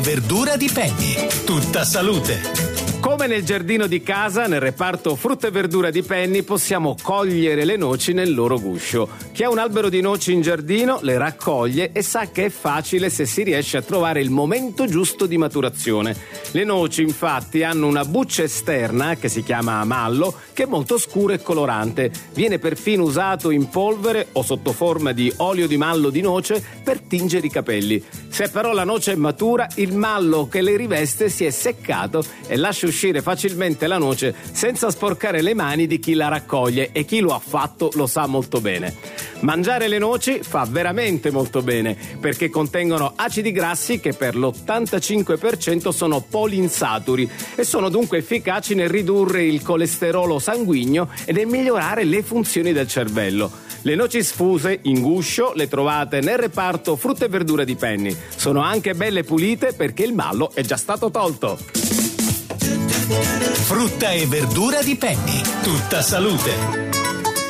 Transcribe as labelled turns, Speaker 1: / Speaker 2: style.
Speaker 1: Verdura di Penny, tutta salute.
Speaker 2: Come nel giardino di casa, nel reparto frutta e verdura di Penny possiamo cogliere le noci nel loro guscio. Chi ha un albero di noci in giardino le raccoglie e sa che è facile se si riesce a trovare il momento giusto di maturazione. Le noci infatti hanno una buccia esterna, che si chiama amallo, che è molto scuro e colorante. Viene perfino usato in polvere o sotto forma di olio di mallo di noce per tingere i capelli. Se però la noce è matura, il mallo che le riveste si è seccato e lascia uscire facilmente la noce senza sporcare le mani di chi la raccoglie, e chi lo ha fatto lo sa molto bene. Mangiare le noci fa veramente molto bene perché contengono acidi grassi che per l'85% sono poliinsaturi e sono dunque efficaci nel ridurre il colesterolo sanguigno e nel migliorare le funzioni del cervello. Le noci sfuse in guscio le trovate nel reparto frutta e verdura di Penny. Sono anche belle pulite perché il mallo è già stato tolto.
Speaker 1: Frutta e verdura di Penny, tutta salute.